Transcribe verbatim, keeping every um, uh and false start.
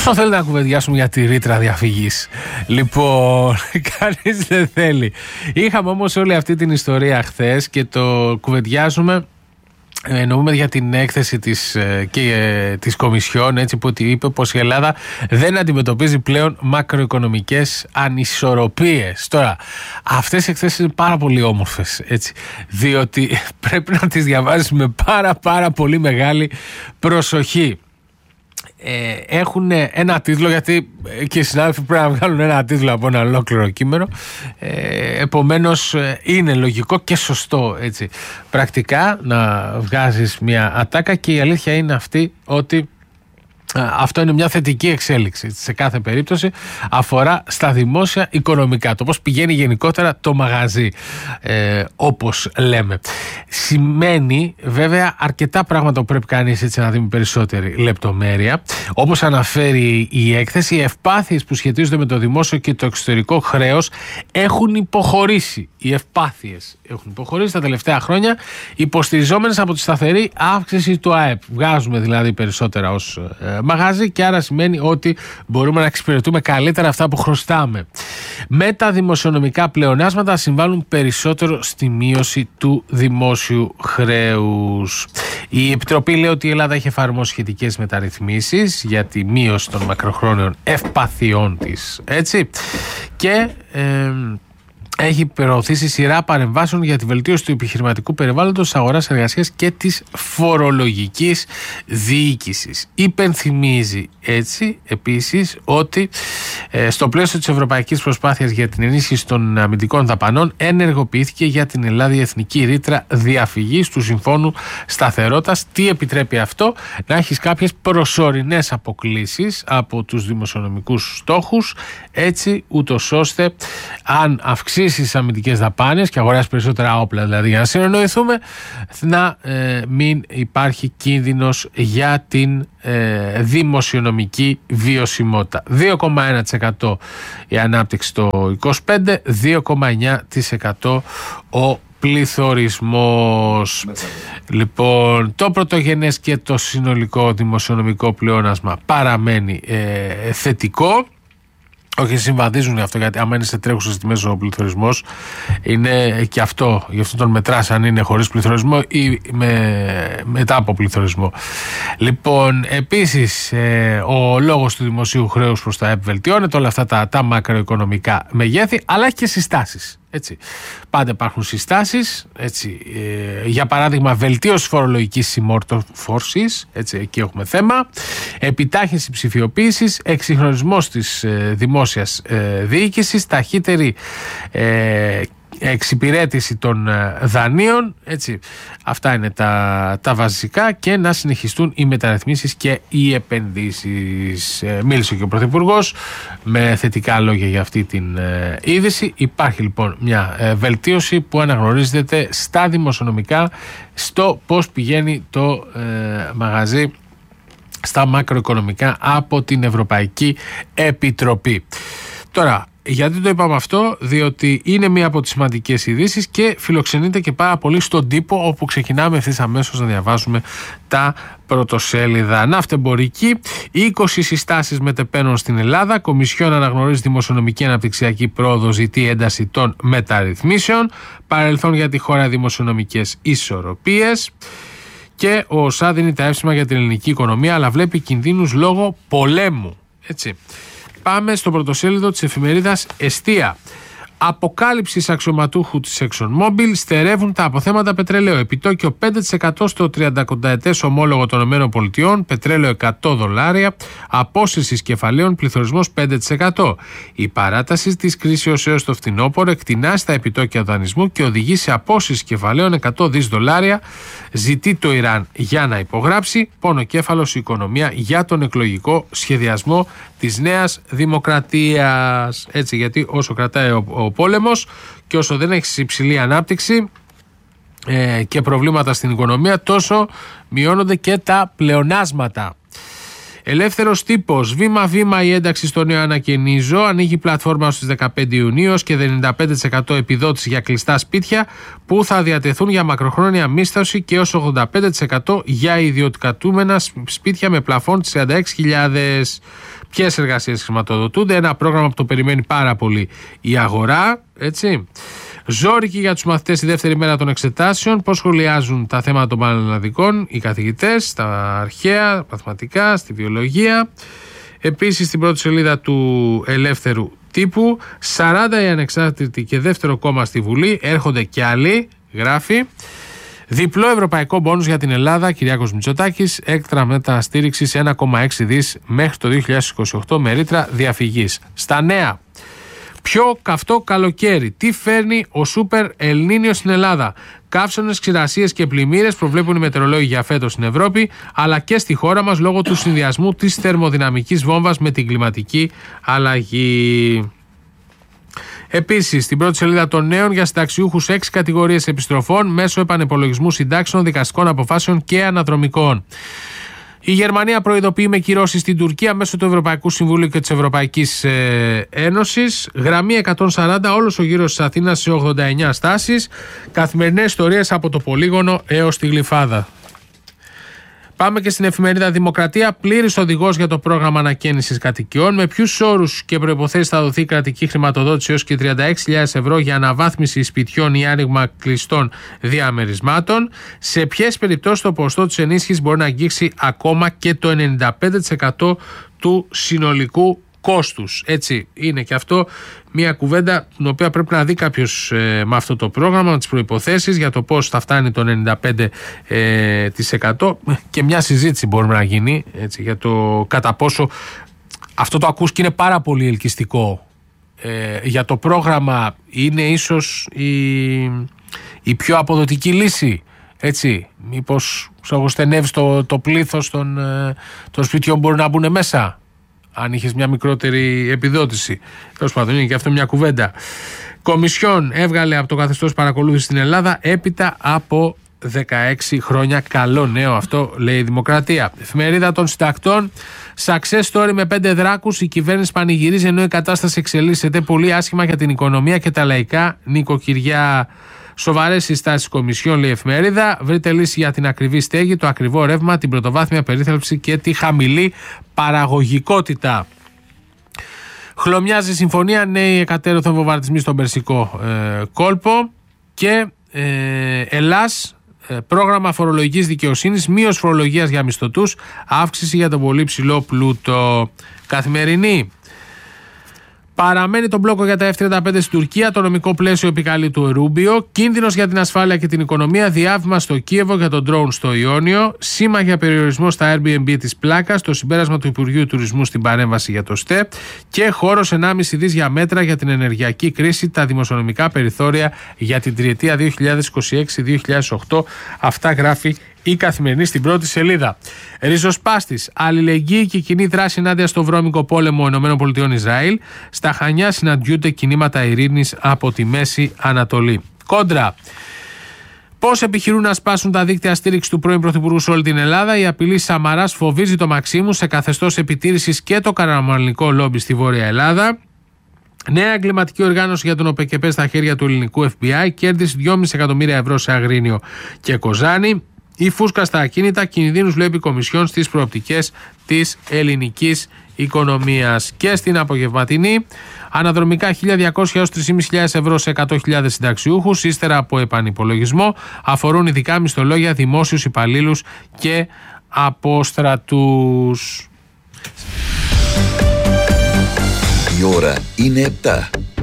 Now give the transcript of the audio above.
Πόσο θέλει να κουβεντιάσουμε για τη ρήτρα διαφυγής? Λοιπόν, κανείς δεν θέλει. Είχαμε όμως όλη αυτή την ιστορία χθες και το κουβεντιάζουμε. Εννοούμε για την έκθεση της, και, της Κομισιόν, έτσι, που είπε πως η Ελλάδα δεν αντιμετωπίζει πλέον μακροοικονομικές ανισορροπίες. Τώρα, αυτές οι εκθέσεις είναι πάρα πολύ όμορφες, έτσι, διότι πρέπει να τις διαβάζεις με πάρα πάρα πολύ μεγάλη προσοχή. Ε, έχουν ένα τίτλο, γιατί και οι συνάδελφοι πρέπει να βγάλουν ένα τίτλο από ένα ολόκληρο κείμενο, ε, επομένως είναι λογικό και σωστό, έτσι, πρακτικά να βγάζεις μια ατάκα, και η αλήθεια είναι αυτή ότι αυτό είναι μια θετική εξέλιξη σε κάθε περίπτωση, αφορά στα δημόσια οικονομικά, το πώς πηγαίνει γενικότερα το μαγαζί, ε, όπως λέμε. Σημαίνει βέβαια αρκετά πράγματα που πρέπει κανείς, έτσι, να δει με περισσότερη λεπτομέρεια. Όπως αναφέρει η έκθεση, οι ευπάθειες που σχετίζονται με το δημόσιο και το εξωτερικό χρέος έχουν υποχωρήσει. Οι ευπάθειες έχουν υποχωρήσει τα τελευταία χρόνια, υποστηριζόμενες από τη σταθερή αύξηση του ΑΕΠ. Βγάζουμε δηλαδή περισσότερα ως ε, μαγαζί, και άρα σημαίνει ότι μπορούμε να εξυπηρετούμε καλύτερα αυτά που χρωστάμε. Με τα δημοσιονομικά πλεονάσματα συμβάλλουν περισσότερο στη μείωση του δημόσιου χρέους. Η Επιτροπή λέει ότι η Ελλάδα έχει εφαρμόσει σχετικές μεταρρυθμίσεις για τη μείωση των μακροχρόνιων ευπαθειών της, έτσι, και ε, έχει προωθήσει σειρά παρεμβάσεων για τη βελτίωση του επιχειρηματικού περιβάλλοντος, της αγοράς εργασίας και της φορολογικής διοίκησης. Υπενθυμίζει έτσι επίσης ότι ε, στο πλαίσιο της ευρωπαϊκής προσπάθειας για την ενίσχυση των αμυντικών δαπανών ενεργοποιήθηκε για την Ελλάδα η εθνική ρήτρα διαφυγής του Συμφώνου Σταθερότητας. Τι επιτρέπει αυτό? Να έχεις κάποιες προσωρινές αποκλίσεις από τους δημοσιονομικούς στόχους, έτσι ούτως ώστε αν αυξήσει τις αμυντικές δαπάνες και αγοράσει περισσότερα όπλα, δηλαδή, για να συνεννοηθούμε, να ε, μην υπάρχει κίνδυνος για την ε, δημοσιονομική βιωσιμότητα. δύο κόμμα ένα τοις εκατό η ανάπτυξη το είκοσι πέντε, δύο κόμμα εννιά τοις εκατό ο πληθωρισμός. Λοιπόν, το πρωτογενές και το συνολικό δημοσιονομικό πλεόνασμα παραμένει ε, θετικό. Όχι, συμβαδίζουν αυτό, γιατί άμα είναι σε τρέχουσες τιμές ο πληθωρισμός, είναι και αυτό, γι' αυτό τον μετράς αν είναι χωρίς πληθωρισμό ή με, μετά από πληθωρισμό. Λοιπόν, επίσης ε, ο λόγος του δημοσίου χρέους προς τα ΕΠ βελτιώνεται, όλα αυτά τα, τα μακροοικονομικά μεγέθη, αλλά έχει και συστάσεις. Έτσι. Πάντα υπάρχουν συστάσεις, έτσι, ε, για παράδειγμα βελτίωση φορολογικής συμμόρφωσης, έτσι, εκεί έχουμε θέμα, επιτάχυνση ψηφιοποίησης, εξυγχρονισμός της ε, δημόσιας ε, διοίκησης, ταχύτερη ε, εξυπηρέτηση των δανείων, έτσι. Αυτά είναι τα, τα βασικά, και να συνεχιστούν οι μεταρρυθμίσεις και οι επενδύσεις. Ε, μίλησε και ο Πρωθυπουργός με θετικά λόγια για αυτή την ε, είδηση. Υπάρχει λοιπόν μια ε, βελτίωση που αναγνωρίζεται στα δημοσιονομικά, στο πώς πηγαίνει το ε, μαγαζί στα μακροοικονομικά από την Ευρωπαϊκή Επιτροπή. Τώρα, γιατί το είπαμε αυτό? Διότι είναι μία από τις σημαντικές ειδήσεις και φιλοξενείται και πάρα πολύ στον τύπο, όπου ξεκινάμε ευθύς αμέσως να διαβάζουμε τα πρωτοσέλιδα. Ναυτεμπορική, είκοσι συστάσεις μετεπένων στην Ελλάδα. Κομισιόν αναγνωρίζει δημοσιονομική αναπτυξιακή πρόοδο, ζητεί ένταση των μεταρρυθμίσεων. Παρελθόν για τη χώρα δημοσιονομικές ισορροπίες. Και ο ΩΣΑ δίνει τα εύσημα για την ελληνική οικονομία, αλλά βλέπει κινδύνους λόγω πολέμου. Έτσι. Πάμε στο πρωτοσέλιδο της εφημερίδας Εστία. Αποκάλυψης αξιωματούχου της ExxonMobil, στερεύουν τα αποθέματα πετρελαίου. Επιτόκιο πέντε τοις εκατό στο τριανταετές ομόλογο των ΗΠΑ, πετρέλαιο εκατό δολάρια, απόσυρσης κεφαλαίων, πληθωρισμός πέντε τοις εκατό. Η παράταση της κρίσεως έως το φθινόπωρο εκτινά στα επιτόκια δανεισμού και οδηγεί σε απόσυρση κεφαλαίων εκατό δισεκατομμύρια δολάρια. Ζητεί το Ιράν για να υπογράψει. Πονοκέφαλος η οικονομία για τον εκλογικό σχεδιασμό της Νέας Δημοκρατίας. Έτσι, γιατί όσο κρατάει ο, ο πόλεμος και όσο δεν έχει υψηλή ανάπτυξη ε, και προβλήματα στην οικονομία, τόσο μειώνονται και τα πλεονάσματα. Ελεύθερος τύπος. Βήμα-βήμα η ένταξη στο νέο ανακαινίζω. Ανοίγει πλατφόρμα στις δεκαπέντε Ιουνίου και ενενήντα πέντε τοις εκατό επιδότηση για κλειστά σπίτια που θα διατεθούν για μακροχρόνια μίσθωση και έως ογδόντα πέντε τοις εκατό για ιδιωτικατούμενα σπίτια με πλαφόν τις τριάντα έξι χιλιάδες. Ποιες εργασίες χρηματοδοτούνται? Ένα πρόγραμμα που το περιμένει πάρα πολύ η αγορά, έτσι. Ζόρικη για τους μαθητές η δεύτερη μέρα των εξετάσεων. Πώς σχολιάζουν τα θέματα των πανελλαδικών οι καθηγητές, στα αρχαία, μαθηματικά, στη βιολογία. Επίσης στην πρώτη σελίδα του Ελεύθερου Τύπου, σαράντα οι ανεξάρτητοι και δεύτερο κόμμα στη Βουλή, έρχονται και άλλοι, γράφει. Διπλό ευρωπαϊκό μπόνους για την Ελλάδα, Κυριάκος Μητσοτάκης, έκτρα μεταστήριξης ένα κόμμα έξι δις μέχρι το δύο χιλιάδες είκοσι οκτώ με ρήτρα διαφυγής. Στα νέα. Πιο καυτό καλοκαίρι. Τι φέρνει ο Σούπερ Ελνίνιο στην Ελλάδα? Καύσονες, ξηρασίες και πλημμύρες προβλέπουν οι μετεωρολόγοι για φέτος στην Ευρώπη, αλλά και στη χώρα μας λόγω του συνδυασμού της θερμοδυναμικής βόμβας με την κλιματική αλλαγή. Επίσης, στην πρώτη σελίδα των νέων για συνταξιούχους έξι κατηγορίες επιστροφών μέσω επανεπολογισμού συντάξεων, δικαστικών αποφάσεων και αναδρομικών. Η Γερμανία προειδοποιεί με κυρώσεις στην Τουρκία μέσω του Ευρωπαϊκού Συμβουλίου και της Ευρωπαϊκής ε, Ένωσης. Γραμμή εκατόν σαράντα, όλος ο γύρος της Αθήνας σε ογδόντα εννέα στάσεις. Καθημερινές ιστορίες από το Πολύγωνο έως τη Γλυφάδα. Πάμε και στην εφημερίδα Δημοκρατία. Πλήρης οδηγός για το πρόγραμμα ανακαίνησης κατοικιών. Με ποιους όρους και προϋποθέσεις θα δοθεί κρατική χρηματοδότηση έως και τριάντα έξι χιλιάδες ευρώ για αναβάθμιση σπιτιών ή άνοιγμα κλειστών διαμερισμάτων. Σε ποιες περιπτώσεις το ποσοστό της ενίσχυσης μπορεί να αγγίξει ακόμα και το ενενήντα πέντε τοις εκατό του συνολικού κόστους. Έτσι είναι και αυτό μια κουβέντα την οποία πρέπει να δει κάποιος ε, με αυτό το πρόγραμμα, με τις προϋποθέσεις για το πώς θα φτάνει το ενενήντα πέντε τοις εκατό ε, και μια συζήτηση μπορεί να γίνει, έτσι, για το κατά πόσο αυτό το ακούς και είναι πάρα πολύ ελκυστικό. Ε, για το πρόγραμμα είναι ίσως η, η πιο αποδοτική λύση. Έτσι, μήπως στενεύει το, το πλήθος των, των σπιτιών μπορούν να μπουν μέσα, αν είχες μια μικρότερη επιδότηση. Τέλος πάντων, είναι και αυτό μια κουβέντα. Κομισιόν έβγαλε από το καθεστώς παρακολούθηση στην Ελλάδα έπειτα από δεκαέξι χρόνια. Καλό νέο αυτό, λέει η Δημοκρατία. Εφημερίδα των Συντακτών. Success story με πέντε δράκους. Η κυβέρνηση πανηγυρίζει ενώ η κατάσταση εξελίσσεται πολύ άσχημα για την οικονομία και τα λαϊκά νοικοκυριά. Σοβαρές συστάσεις Κομισιόν, λέει η εφημερίδα. Βρείτε λύση για την ακριβή στέγη, το ακριβό ρεύμα, την πρωτοβάθμια περίθαλψη και τη χαμηλή παραγωγικότητα. Χλωμιάζει συμφωνία, νέοι εκατέρωθεν βομβαρδισμοί στον Περσικό ε, κόλπο. Και ε, Ελλάς, ε, πρόγραμμα φορολογικής δικαιοσύνης, μείωση φορολογίας για μισθωτούς, αύξηση για τον πολύ ψηλό πλούτο. Καθημερινή. Παραμένει το μπλόκο για τα εφ τριάντα πέντε στην Τουρκία, το νομικό πλαίσιο επικαλεί του Ρούμπιο, κίνδυνος για την ασφάλεια και την οικονομία, διάβημα στο Κίεβο για τον ντρόουν στο Ιόνιο, σήμα για περιορισμό στα Airbnb της πλάκας, το συμπέρασμα του Υπουργείου Τουρισμού στην παρέμβαση για το ΣΤΕ και χώρος ενάμιση δις για μέτρα για την ενεργειακή κρίση, τα δημοσιονομικά περιθώρια για την τριετία δύο χιλιάδες είκοσι έξι δύο χιλιάδες οκτώ. Αυτά γράφει η Καθημερινή στην πρώτη σελίδα. Ριζοσπάστης, αλληλεγγύη και κοινή δράση ενάντια στο βρώμικο πόλεμο ΗΠΑ Ισραήλ. Στα Χανιά συναντιούνται κινήματα ειρήνης από τη Μέση Ανατολή. Κόντρα. Πώς επιχειρούν να σπάσουν τα δίκτυα στήριξη του πρώην Πρωθυπουργού σε όλη την Ελλάδα. Η απειλή Σαμαράς φοβίζει το Μαξίμου σε καθεστώς επιτήρησης και το καραμανλικό λόμπι στη Βόρεια Ελλάδα. Νέα εγκληματική οργάνωση για τον ΟΠΕΚΕΠΕ στα χέρια του ελληνικού εφ μπι άι. Κέρδισε δυόμισι εκατομμύρια ευρώ σε Αγρίνιο και Κοζάνη. Η φούσκα στα ακίνητα, κινδύνους βλέπει η Κομισιόν στις προοπτικές της ελληνικής οικονομίας. Και στην απογευματινή, αναδρομικά χίλια διακόσια έως τρεις χιλιάδες πεντακόσια ευρώ σε εκατό χιλιάδες συνταξιούχους, ύστερα από επανυπολογισμό, αφορούν ειδικά μισθολόγια, δημόσιους υπαλλήλους και απόστρατους. Η ώρα είναι επτά.